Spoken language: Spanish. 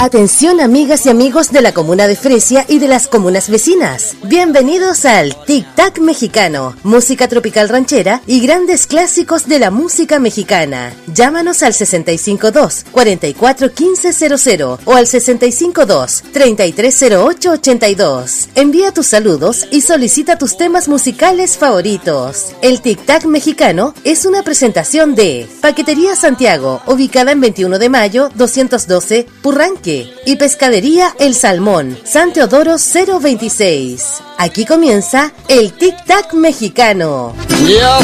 Atención amigas y amigos de la comuna de Fresia y de las comunas vecinas. Bienvenidos al Tic Tac Mexicano, música tropical ranchera y grandes clásicos de la música mexicana. Llámanos al 652-441500 o al 652-330882. Envía tus saludos y solicita tus temas musicales favoritos. El Tic Tac Mexicano es una presentación de Paquetería Santiago, ubicada en 21 de mayo 212 Purranque, y Pescadería El Salmón, San Teodoro 026. Aquí comienza el Tic Tac Mexicano. Ya